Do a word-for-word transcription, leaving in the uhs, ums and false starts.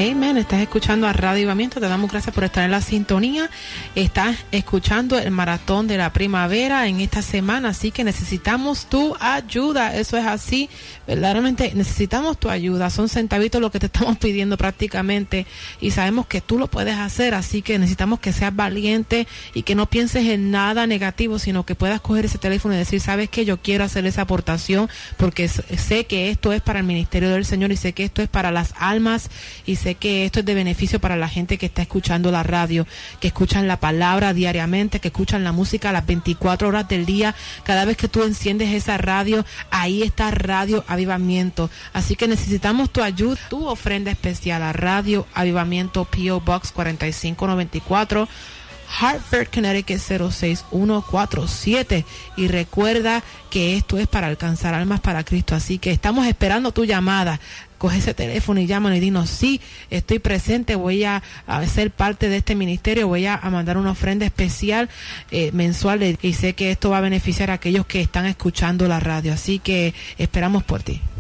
Amen. Estás escuchando a Radio Avivamiento. Te damos gracias por estar en la sintonía. Estás escuchando el maratón de la primavera en esta semana, así que necesitamos tu ayuda. Eso es así, verdaderamente necesitamos tu ayuda. Son centavitos lo que te estamos pidiendo prácticamente y sabemos que tú lo puedes hacer, así que necesitamos que seas valiente y que no pienses en nada negativo, sino que puedas coger ese teléfono y decir, ¿sabes qué? Yo quiero hacer esa aportación porque sé que esto es para el ministerio del Señor y sé que esto es para las almas y sé que esto es de beneficio para la gente que está escuchando la radio, que escuchan la palabra diariamente, que escuchan la música a las veinticuatro horas del día. Cada vez que tú enciendes esa radio, ahí está Radio Avivamiento. Así que necesitamos tu ayuda, tu ofrenda especial a Radio Avivamiento, P O Box cuarenta y cinco noventa y cuatro, Hartford, Connecticut cero seis uno cuatro siete. Y recuerda que esto es para alcanzar almas para Cristo. Así que estamos esperando tu llamada. Coge ese teléfono y llámanos y dinos, sí, estoy presente, voy a, a ser parte de este ministerio, voy a, a mandar una ofrenda especial eh, mensual y sé que esto va a beneficiar a aquellos que están escuchando la radio. Así que esperamos por ti.